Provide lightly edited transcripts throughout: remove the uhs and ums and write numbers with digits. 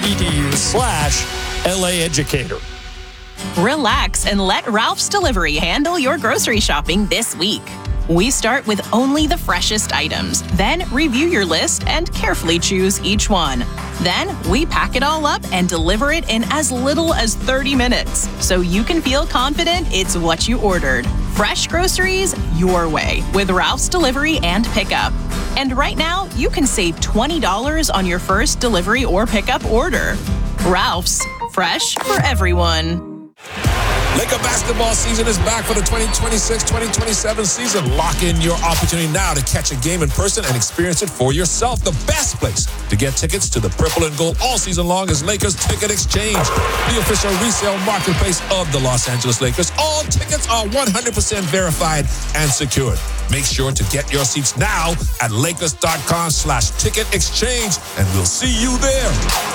edu/LA Educator. Relax and let Ralph's Delivery handle your grocery shopping this week. We start with only the freshest items, then review your list and carefully choose each one. Then we pack it all up and deliver it in as little as 30 minutes, so you can feel confident it's what you ordered. Fresh groceries your way with Ralph's Delivery and Pickup. And right now, you can save $20 on your first delivery or pickup order. Ralph's, fresh for everyone. Laker basketball season is back for the 2026-2027 season. Lock in your opportunity now to catch a game in person and experience it for yourself. The best place to get tickets to the Purple and Gold all season long is Lakers Ticket Exchange, the official resale marketplace of the Los Angeles Lakers. All tickets are 100% verified and secured. Make sure to get your seats now at lakers.com/ticket exchange, and we'll see you there.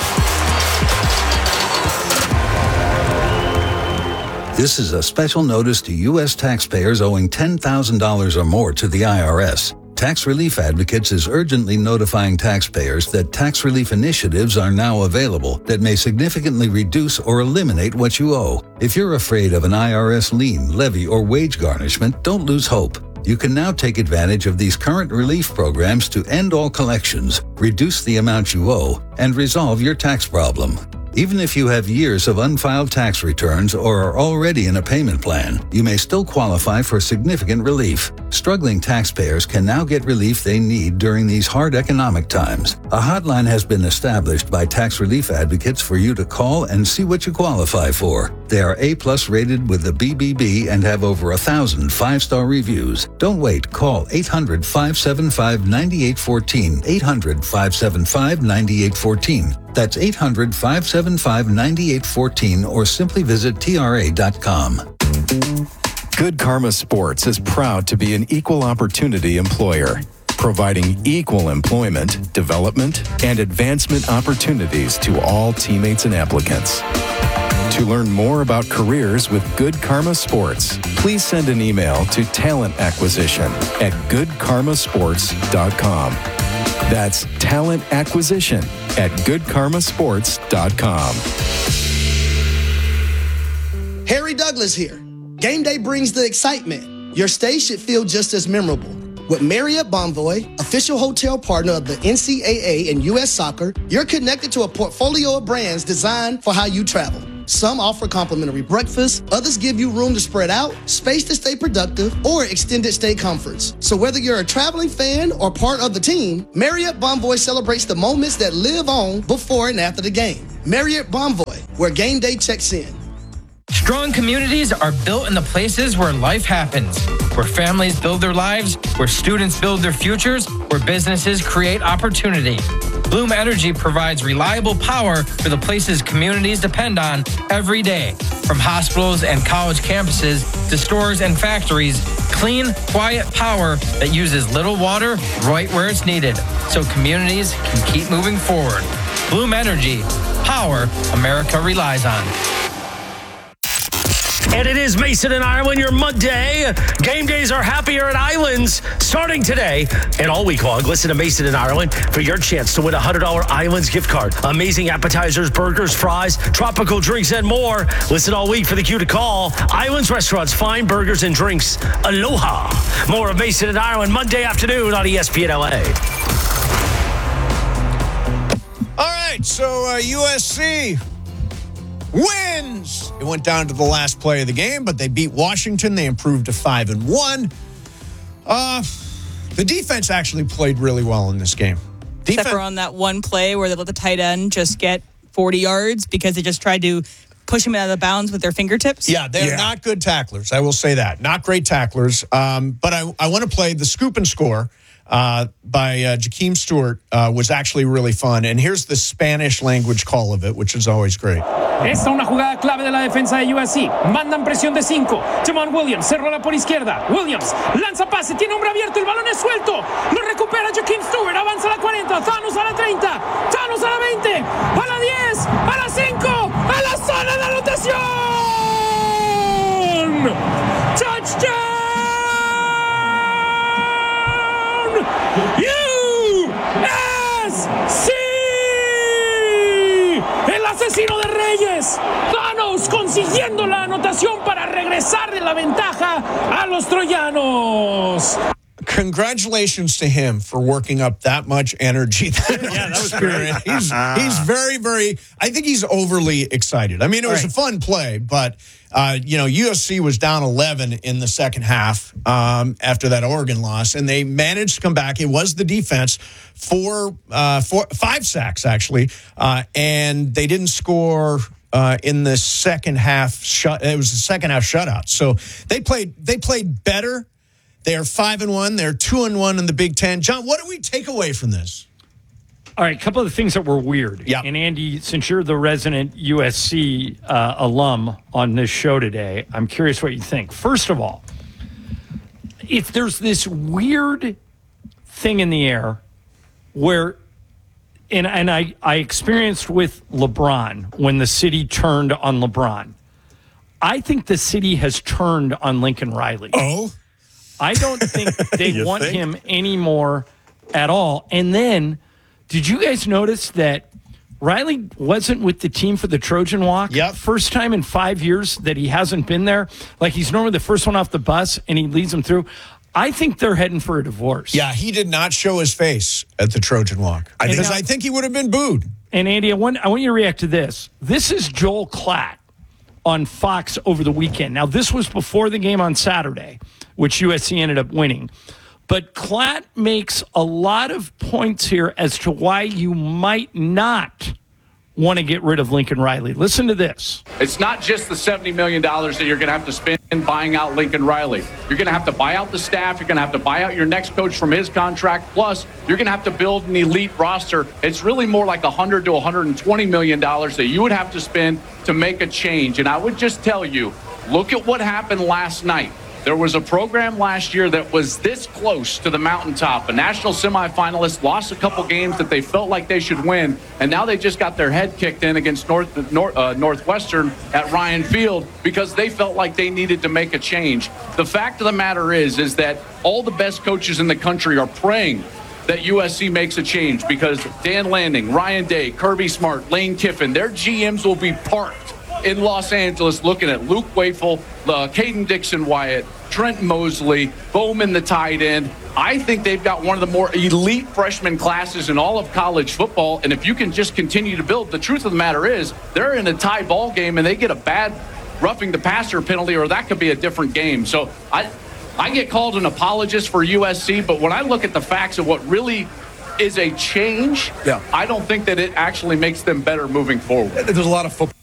This is a special notice to U.S. taxpayers owing $10,000 or more to the IRS. Tax Relief Advocates is urgently notifying taxpayers that tax relief initiatives are now available that may significantly reduce or eliminate what you owe. If you're afraid of an IRS lien, levy, or wage garnishment, don't lose hope. You can now take advantage of these current relief programs to end all collections, reduce the amount you owe, and resolve your tax problem. Even if you have years of unfiled tax returns or are already in a payment plan, you may still qualify for significant relief. Struggling taxpayers can now get relief they need during these hard economic times. A hotline has been established by Tax Relief Advocates for you to call and see what you qualify for. They are A+ rated with the BBB and have over 1,000 5-star reviews. Don't wait. Call 800-575-9814, 800-575-9814. That's 800-575-9814 or simply visit TRA.com. Good Karma Sports is proud to be an equal opportunity employer, providing equal employment, development, and advancement opportunities to all teammates and applicants. To learn more about careers with Good Karma Sports, please send an email to talentacquisition@goodkarmasports.com. That's talent acquisition at goodkarmasports.com. Harry Douglas here. Game day brings the excitement. Your stay should feel just as memorable. With Marriott Bonvoy, official hotel partner of the NCAA and U.S. Soccer, you're connected to a portfolio of brands designed for how you travel. Some offer complimentary breakfast, others give you room to spread out, space to stay productive, or extended stay comforts. So whether you're a traveling fan or part of the team, Marriott Bonvoy celebrates the moments that live on before and after the game. Marriott Bonvoy, where game day checks in. Strong communities are built in the places where life happens, where families build their lives, where students build their futures, where businesses create opportunity. Bloom Energy provides reliable power for the places communities depend on every day. From hospitals and college campuses to stores and factories, clean, quiet power that uses little water right where it's needed, so communities can keep moving forward. Bloom Energy, power America relies on. And it is Mason and Ireland, your Monday. Game days are happier at Islands starting today and all week long. Listen to Mason and Ireland for your chance to win a $100 Islands gift card. Amazing appetizers, burgers, fries, tropical drinks, and more. Listen all week for the cue to call. Islands Restaurants, fine burgers and drinks. Aloha. More of Mason and Ireland Monday afternoon on ESPN LA. All right, so USC wins. It went down to the last play of the game, but they beat Washington. They improved to 5-1. The defense actually played really well in this game. Except for on that one play where they let the tight end just get 40 yards because they just tried to push him out of the bounds with their fingertips. Yeah, they're not good tacklers. I will say that. Not great tacklers. But I want to play the scoop and score by Jakeem Stewart was actually really fun. And here's the Spanish language call of it, which is always great. Esta una jugada clave de la defensa de USC. Mandan presión de 5. Jamal Williams se rola por izquierda. Williams lanza pase, tiene hombre abierto, el balón es suelto. Lo recupera Jakeem Stewart, avanza a la 40, Thanos a la 30, Thanos a la 20, a la 10, a la 5, a la zona de anotación. Touchdown! USC! asesino de Reyes. Thanos consiguiendo la anotación para regresar de la ventaja a los troyanos. Congratulations to him for working up that much energy. Yeah, that was spirit. He's very, very, I think he's overly excited. I mean, it was a fun play, but, USC was down 11 in the second half after that Oregon loss, and they managed to come back. It was the defense, 5 sacks, actually, and they didn't score in the second half. It was the second half shutout. So they played better. They're 5-1. They're 2-1 in the Big Ten. John, what do we take away from this? All right, a couple of the things that were weird. Yeah. And Andy, since you're the resident USC alum on this show today, I'm curious what you think. First of all, there's this weird thing in the air where, and I experienced with LeBron when the city turned on LeBron. I think the city has turned on Lincoln Riley. Oh? I don't think they want him anymore at all. And then, did you guys notice that Riley wasn't with the team for the Trojan Walk? Yep. First time in 5 years that he hasn't been there. Like, he's normally the first one off the bus, and he leads them through. I think they're heading for a divorce. Yeah, he did not show his face at the Trojan Walk. I think he would have been booed. And, Andy, I want you to react to this. This is Joel Klatt on Fox over the weekend. Now, this was before the game on Saturday, which USC ended up winning. But Klatt makes a lot of points here as to why you might not want to get rid of Lincoln Riley. Listen to this. It's not just the $70 million that you're going to have to spend buying out Lincoln Riley. You're going to have to buy out the staff. You're going to have to buy out your next coach from his contract. Plus, you're going to have to build an elite roster. It's really more like $100 to $120 million that you would have to spend to make a change. And I would just tell you, look at what happened last night. There was a program last year that was this close to the mountaintop. A national semifinalist, lost a couple games that they felt like they should win, and now they just got their head kicked in against Northwestern at Ryan Field because they felt like they needed to make a change. The fact of the matter is that all the best coaches in the country are praying that USC makes a change because Dan Lanning, Ryan Day, Kirby Smart, Lane Kiffin, their GMs will be parked in Los Angeles looking at Luke Wafel, Caden Dixon-Wyatt, Trent Mosley, Bowman the tight end. I think they've got one of the more elite freshman classes in all of college football, and if you can just continue to build, the truth of the matter is they're in a tie ball game and they get a bad roughing the passer penalty, or that could be a different game. So I get called an apologist for USC, but when I look at the facts of what really is a change, I don't think that it actually makes them better moving forward. There's a lot of football